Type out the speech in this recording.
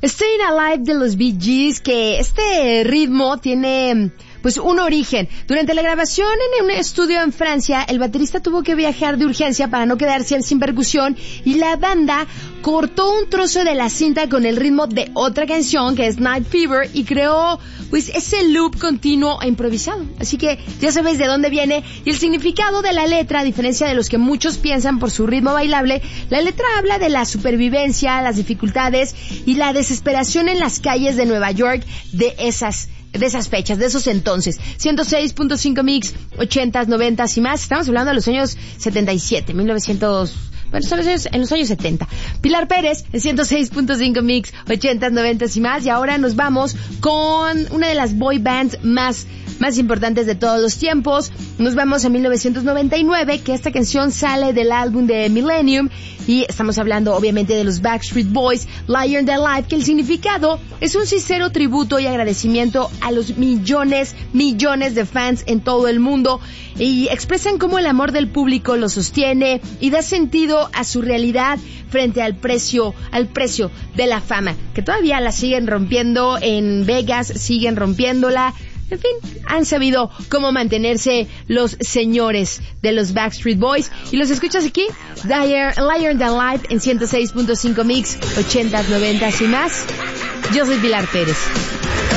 Staying Alive de los Bee Gees, que este ritmo tiene pues un origen. Durante la grabación en un estudio en Francia, el baterista tuvo que viajar de urgencia para no quedarse sin percusión y la banda cortó un trozo de la cinta con el ritmo de otra canción que es Night Fever y creó pues ese loop continuo e improvisado. Así que ya sabes de dónde viene y el significado de la letra, a diferencia de los que muchos piensan por su ritmo bailable, la letra habla de la supervivencia, las dificultades y la desesperación en las calles de Nueva York de esas fechas, de esos entonces. 106.5 mix, 80s, 90s y más. Estamos hablando de los años 77, 1900... Bueno, en los años 70. Pilar Pérez, en 106.5 mix, 80s, 90s y más. Y ahora nos vamos con una de las boy bands más importantes de todos los tiempos. Nos vamos a 1999, que esta canción sale del álbum de Millennium, y estamos hablando obviamente de los Backstreet Boys, Liar Than Life, que el significado es un sincero tributo y agradecimiento a los millones de fans en todo el mundo, y expresan cómo el amor del público lo sostiene y da sentido a su realidad frente al precio de la fama, que todavía la siguen rompiendo en Vegas, siguen rompiéndola. En fin, han sabido cómo mantenerse los señores de los Backstreet Boys. Y los escuchas aquí, Liar Than Life en 106.5 mix, 80s, 90s y más. Yo soy Pilar Pérez.